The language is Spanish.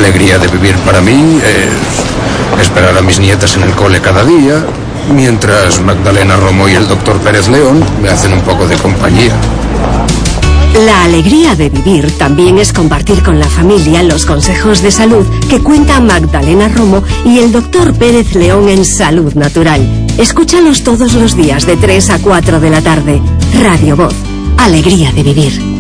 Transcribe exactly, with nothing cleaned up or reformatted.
alegría de vivir para mí es esperar a mis nietas en el cole cada día, mientras Magdalena Romo y el doctor Pérez León me hacen un poco de compañía. La alegría de vivir también es compartir con la familia los consejos de salud que cuenta Magdalena Romo y el doctor Pérez León en Salud Natural. Escúchalos todos los días de tres a cuatro de la tarde. Radio Voz. Alegría de vivir.